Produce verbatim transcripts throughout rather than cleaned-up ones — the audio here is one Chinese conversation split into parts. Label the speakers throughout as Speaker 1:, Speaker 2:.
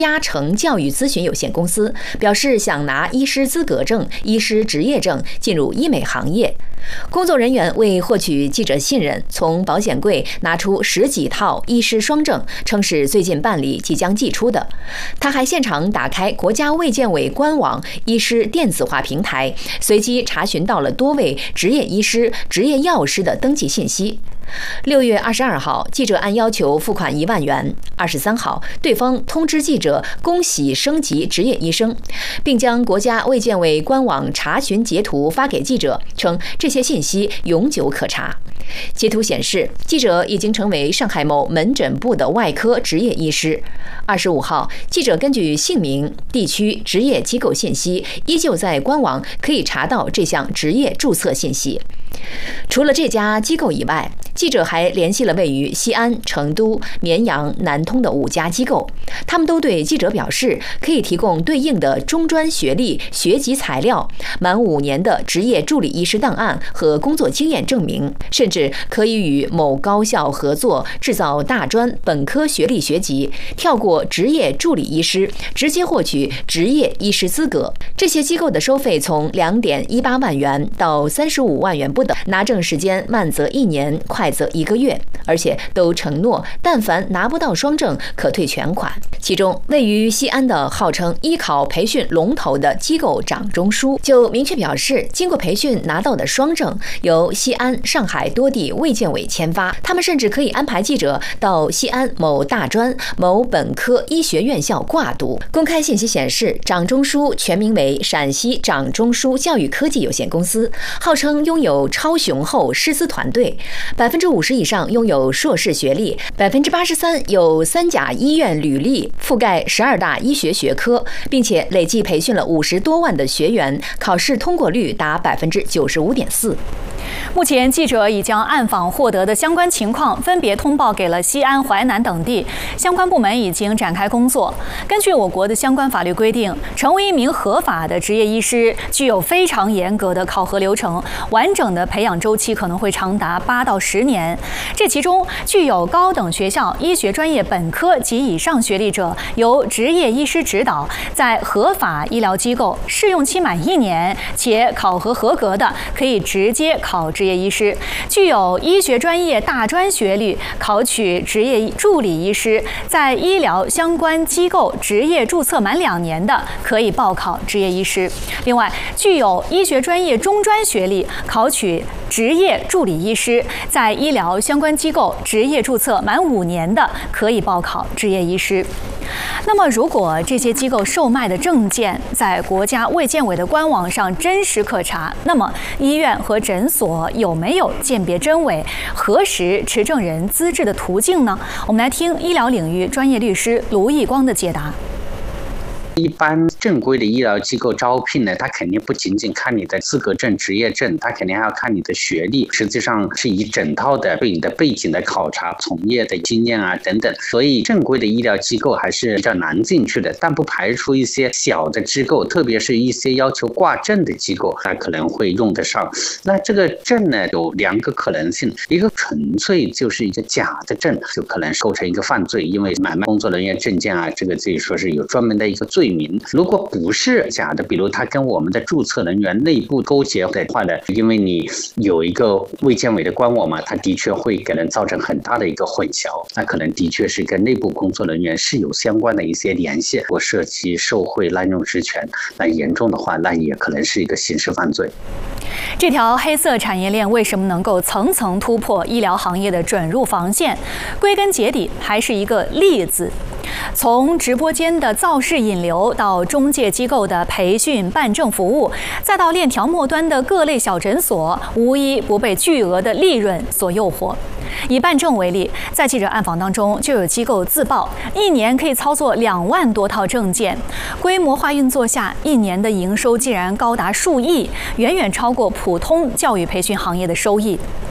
Speaker 1: 嘉诚教育咨询有限公司表示，想拿医师资格证、医师执业证进入医美行业。工作人员为获取记者信任，从保险柜拿出十几套医师双证，称是最近办理即将寄出的。他还现场打开国家卫健委官网医师电子化平台，随机查询到了多位执业医师、执业药师的登记信息。六月二十二号，记者按要求付款一万元。二十三号，对方通知记者恭喜升级执业医生，并将国家卫健委官网查询截图发给记者，称这些信息永久可查。截图显示，记者已经成为上海某门诊部的外科执业医师。二十五号，记者根据姓名、地区、执业机构信息，依旧在官网可以查到这项执业注册信息。除了这家机构以外，记者还联系了位于西安、成都、绵阳、南通的五家机构，他们都对记者表示，可以提供对应的中专学历、学籍材料、满五年的执业助理医师档案和工作经验证明，甚至可以与某高校合作制造大专本科学历学籍，跳过执业助理医师，直接获取执业医师资格。这些机构的收费从两点一八万元到三十五万元不等，拿证时间慢则一年，快则一个月，而且都承诺但凡拿不到双证可退全款。其中位于西安的号称医考培训龙头的机构掌中枢就明确表示，经过培训拿到的双证由西安、上海多地卫健委签发，他们甚至可以安排记者到西安某大专、某本科医学院校挂读。公开信息显示，掌中枢全名为陕西掌中枢教育科技有限公司，号称拥有超雄厚师资团队，百分之五十以上拥有硕士学历，百分之八十三有三甲医院履历，覆盖十二大医学学科，并且累计培训了五十多万的学员，考试通过率达百分之九十五点四。
Speaker 2: 目前，记者已将暗访获得的相关情况分别通报给了西安、淮南等地相关部门，已经展开工作。根据我国的相关法律规定，成为一名合法的执业医师，具有非常严格的考核流程，完整的培养周期可能会长达八到十年。这其中，具有高等学校医学专业本科及以上学历者，由执业医师指导，在合法医疗机构试用期满一年且考核合格的，可以直接考执业医师。具有医学专业大专学历，考取执业助理医师，在医疗相关机构执业注册满两年的，可以报考执业医师。另外，具有医学专业中专学历，考取执业助理医师，在医疗相关机构执业注册满五年的，可以报考执业医师。那么，如果这些机构售卖的证件在国家卫健委的官网上真实可查，那么医院和诊所有没有鉴别真伪、核实持证人资质的途径呢？我们来听医疗领域专业律师卢义光的解答。
Speaker 3: 一般正规的医疗机构招聘呢，它肯定不仅仅看你的资格证、执业证，它肯定还要看你的学历。实际上是以整套的对你的背景的考察、从业的经验啊等等。所以正规的医疗机构还是比较难进去的，但不排除一些小的机构，特别是一些要求挂证的机构，它可能会用得上。那这个证呢，有两个可能性，一个纯粹就是一个假的证，就可能构成一个犯罪，因为买卖工作人员证件啊，这个自己说是有专门的一个罪名。如果不是假的，比如他跟我们的注册人员内部勾结的话呢，因为你有一个卫健委的官网嘛，它的确会给人造成很大的一个混淆，那可能的确是跟内部工作人员是有相关的一些联系，或涉及受贿、滥用职权，那严重的话，那也可能是一个刑事犯罪。
Speaker 2: 这条黑色产业链为什么能够层层突破医疗行业的准入防线？归根结底还是一个“利”字。从直播间的造势引流，到中介机构的培训办证服务，再到链条末端的各类小诊所，无一不被巨额的利润所诱惑。以办证为例，在记者暗访当中，就有机构自曝，一年可以操作两万多套证件，规模化运作下，一年的营收竟然高达数亿，远远超过普通教育培训行业的收益。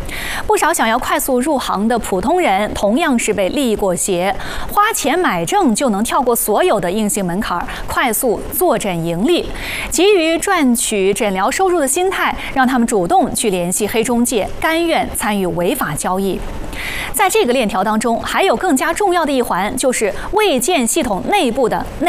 Speaker 2: 不少想要快速入行的普通人，同样是被利益裹挟，花钱买证就能跳过所有的硬性门槛，快速坐诊盈利。急于赚取诊疗收入的心态，让他们主动去联系黑中介，甘愿参与违法交易。在这个链条当中，还有更加重要的一环，就是卫健系统内部的内